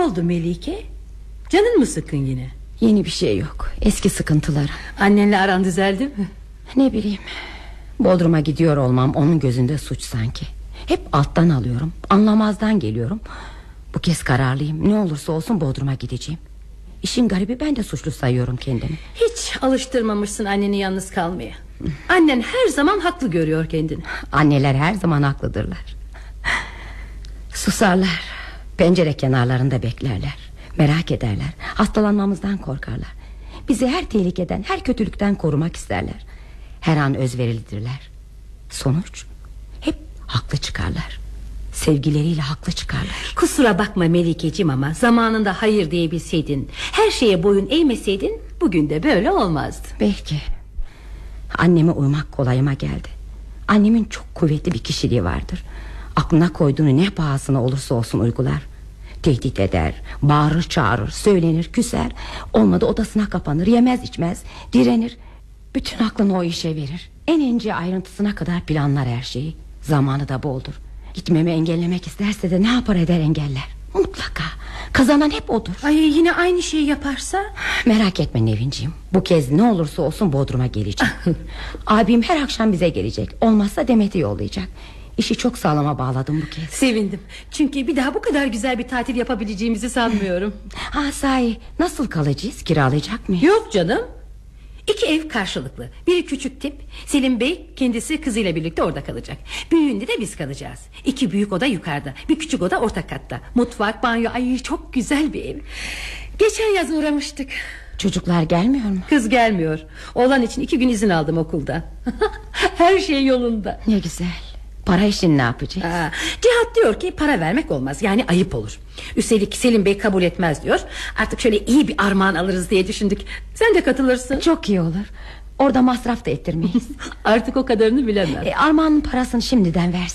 oldu Melike? Canın mı sıkın yine? Yeni bir şey yok, eski sıkıntılar. Annenle aran düzeldi mi? Ne bileyim, Bodrum'a gidiyor olmam onun gözünde suç sanki. Hep alttan alıyorum, anlamazdan geliyorum. Bu kez kararlıyım, ne olursa olsun Bodrum'a gideceğim. İşin garibi, ben de suçlu sayıyorum kendimi. Hiç alıştırmamışsın anneni yalnız kalmaya. Annen her zaman haklı görüyor kendini. Anneler her zaman haklıdırlar. Susarlar, pencere kenarlarında beklerler, merak ederler, hastalanmamızdan korkarlar. Bizi her tehlikeden, her kötülükten korumak isterler. Her an özverilidirler. Sonuç, hep haklı çıkarlar. Sevgileriyle haklı çıkarlar. Kusura bakma Melikeciğim ama zamanında hayır diyebilseydin, her şeye boyun eğmeseydin, bugün de böyle olmazdı. Belki. Anneme uymak kolayıma geldi. Annemin çok kuvvetli bir kişiliği vardır. Aklına koyduğunu ne pahasına olursa olsun uygular. Tehdit eder, bağırır çağırır, söylenir, küser. Olmadı odasına kapanır, yemez içmez, direnir. Bütün aklını o işe verir. En ince ayrıntısına kadar planlar her şeyi. Zamanı da boldur. Gitmemi engellemek isterse de ne yapar eder engeller. Mutlaka kazanan hep odur. Ay, yine aynı şeyi yaparsa? Merak etme Nevinciğim, bu kez ne olursa olsun Bodrum'a geleceğim. Abim her akşam bize gelecek. Olmazsa Demet'i yollayacak. İşi çok sağlama bağladım bu kez. Sevindim, çünkü bir daha bu kadar güzel bir tatil yapabileceğimizi sanmıyorum. Sahi nasıl kalacağız, kiralayacak mıyız? Yok canım, 2 ev karşılıklı. Biri küçük tip, Selim Bey kendisi kızıyla birlikte orada kalacak. Büyüğünde de biz kalacağız. 2 büyük oda yukarıda, bir küçük oda orta katta. Mutfak, banyo, ay çok güzel bir ev. Geçen yaz uğramıştık. Çocuklar gelmiyor mu? Kız gelmiyor. Oğlan için 2 gün izin aldım okuldan. Her şey yolunda. Ne güzel. Para işini ne yapacağız? Cihat diyor ki para vermek olmaz, yani ayıp olur. Üstelik Selim Bey kabul etmez diyor. Artık şöyle iyi bir armağan alırız diye düşündük. Sen de katılırsın. Çok iyi olur. Orada masraf da ettirmeyiz. Artık o kadarını bilemem. Armağanın parasını şimdiden versin.